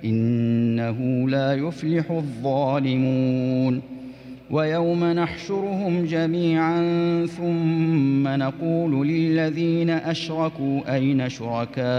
إنه لا يفلح الظالمون ويوم نحشرهم جميعا ثم نقول للذين أشركوا أين شركاؤكم